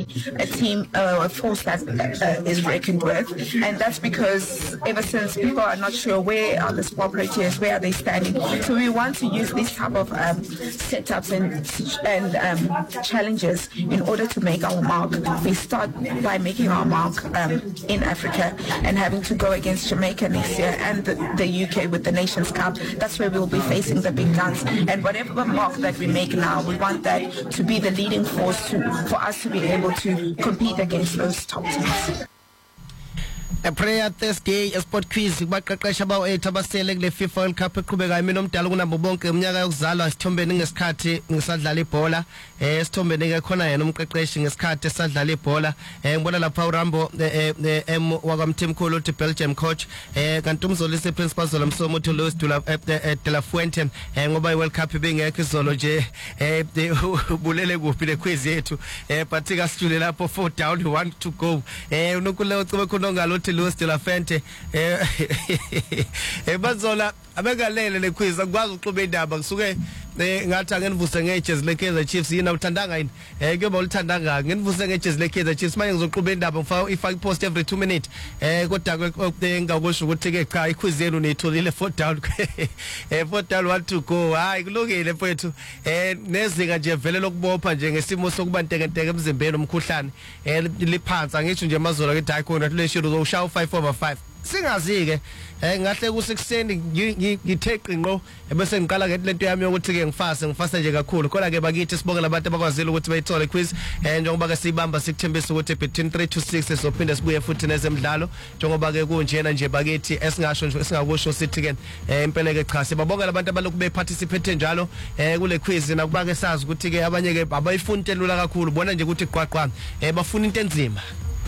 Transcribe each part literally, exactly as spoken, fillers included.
a team, uh, a force that uh, is reckoned with, and that's because ever since people are not sure where are the sport proteas, where are they standing, so we want to use these type of um, setups and and um, challenges in order to make our mark. We start by making our mark um, in Africa and having to go against Jamaica next year and the, the U K with the Nations Cup. That's where we'll be facing the big guns, and whatever mark that we make now, we want that to be the leading force to, for us to be able to compete against those top teams. A prayer Thursday a sport quiz baqeqesha bawo eight abasele kule FIFA World Cup eqhubekayo mina omdala kunabo bonke iminyaka yokuzalwa sithombeni ngesikhathi ngisadlala ibhola eh sithombeni ke khona yena umqeqeshi ngesikhathi esadlala ibhola eh ngibona lapha uRambo em wakwamthemkhulu uthi Belgium coach eh kanti umzolise principal Zola Msomo uthi Louis Dula de la Fuente eh ngoba iWorld Cup ibingekho izolo nje eh bulele kuphi le quiz yethu eh bathika sidlule lapho four down one to go eh unokule ucebe khona ngalo Louis de la Fuente eh ebazola abekalele le quiz akwazi uxube indaba kusuke ngathi angenivuse ngejezi leKaizer Chiefs yina uthandanga yini eh kuyoba ulithandanga ngenivuse ngejezi leKaizer Chiefs manje ngizoxube indaba ngifaka ifake post every two minutes eh kodwa ngakusho ukuthi ke cha iquiz yenu niyitholile four down eh four down one to go hayi kulungile mfethu eh nezinga nje vele lokubopha nje ngesimo sokuba ntekenteke emzimbeni umkhuhlane eh liphansi ngisho nje amazola ke hayi khona leshilo uzoshawa five over five singazike eh ngahle kusekuseni ngithe qinqo bese ngiqala ke lento yami yokuthi ke ngifase ngifase nje kakhulu kodwa ke bakithi sibongela abantu abakwazile ukuthi bayithole quiz eh njengoba ke sibamba sikuthembisa ukuthi between three to six sizophinda sibuye futhi nezemidlalo njengoba ke kunjena nje bakithi esingasho nje esingakusho sithi ke eh impela ke cha sibabongela abantu abaloku beparticipate njalo eh kule quiz nakuba ke sazi ukuthi ke abanye ke abayifuni into elula kakhulu bona nje ukuthi qwaqwa eh bafuna into enzima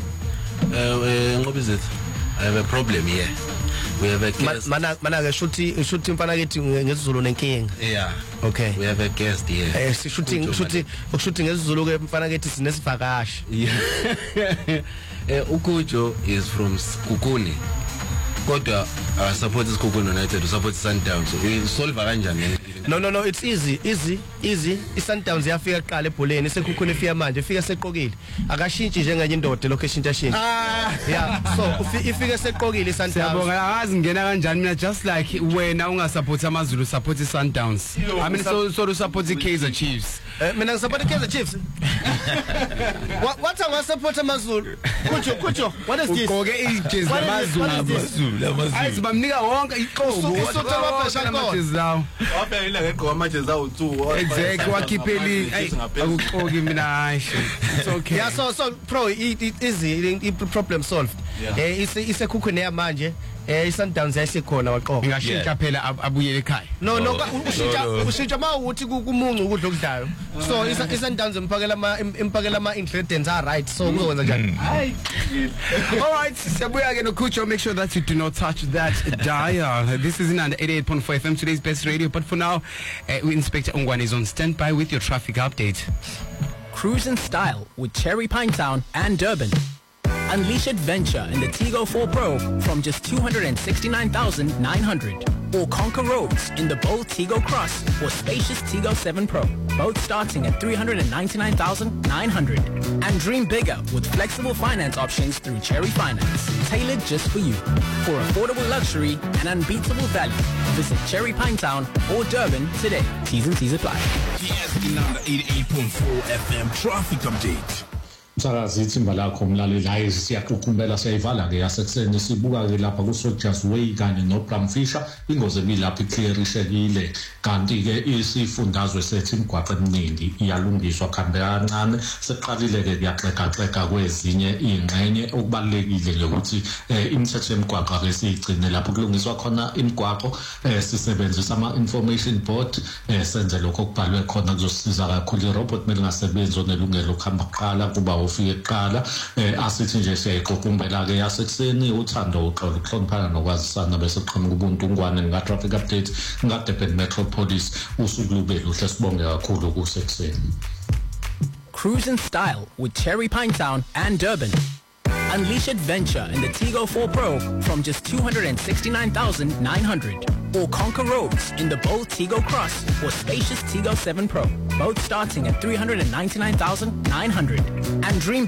eh ngoba izethu I have a problem here. We have a guest. Mana mana ke shuthi shuthi mfana kethi ngesizulu nenkinga. Yeah. Okay. We have a guest here. Eh shuthi shuthi ukushuthi ngesizulu ke mfana kethi sinesivakashi. Yeah. Eh uKujo is from Kukuni. Kodwa uh, support isikukuni United, support Sundowns. We solve kanjani? No no no, it's easy easy easy. iSundowns yafika qala ebholeni isekhukhuni ifika manje ifika seqokile akashintshi njengenye indoda lokho eshintsha shintsha. Ah yeah, so ifika seqokile iSundowns. Siyabonga akazi ngena kanjani mina just like wena ungasupport amaZulu support iSundowns. I mean so so to support iKaizer Chiefs. Eh mina ngisupport iKaizer Chiefs. What what am I support amaZulu? Kucho kucho what is this? Ugoke ijezi amaZulu. Ayithi bamnika wonke iqobo usotha wabhasha khona waphela ngegqoka amajezi awu two exactly wakhipheli akuxoki mina ayisho it's okay yeah so so pro it is the problem solved eh isekhukhune yamanje eh iSundowns yayisekhona waqoqa ngashintsha phela abuyele ekhaya no no ushintsha ushintsha mawuthi kumuncu ukudla okudlayo so iSundowns imphakela ama imphakela ama ingredients are right so kuzokwenza njani hayi all right siyabuya ke noKucho make sure that you do not touch that dial. This is in under eighty-eight point four F M, today's best radio, but for now uh, Inspector Ongwane is on standby with your traffic update. Cruise in style with Cherry Pinetown and Durban. Unleash adventure in the Tigo four Pro from just two hundred sixty-nine thousand nine hundred. Or conquer roads in the bold Tigo Cross or spacious Tigo seven Pro, both starting at three hundred ninety-nine thousand nine hundred. And dream bigger with flexible finance options through Cherry Finance, tailored just for you. For affordable luxury and unbeatable value, visit Cherry Pinetown or Durban today. T's and C's apply. Yes, number eighty-eight point four F M traffic update. Msakazi ithimba lakho mlaleli hayi siyaqukumbela siyayivala ke yasekuseni sibuka ke lapha ku Soldiers Way kanye no Bramfisher ingozi emilapha iclearishekile kanti ke isifundazwe sethu imigwaqo eminingi iyalungiswa khambe kancane seqalile ke kuyaxeka-xeka kwezinye ingxenye okubalekile ukuthi imithetho yemigwaqo ke siyigcine lapho kulungiswa khona imigwaqo sisebenzisa ama information board senze lokho kubhalwe khona kuzosiza kakhulu irobot melingasebenzi onelungelo ukuhamba qala kuba ufike eqala asithi nje siyayiqukumbela ke yasekuseni uthando uxolo ukuhloniphana nokwazisana bese kuqhamuka ubuntu ungwane nga traffic update nga Durban Metropolis usuku lube luhle sibonge kakhulu kusekuseni. Cruise in style with Cherry Pinetown and Durban. Unleash adventure in the Tigo four Pro from just two hundred sixty-nine thousand nine hundred. Or conquer roads in the bold Tigo Cross or spacious Tigo seven Pro, both starting at three hundred ninety-nine thousand nine hundred. And dream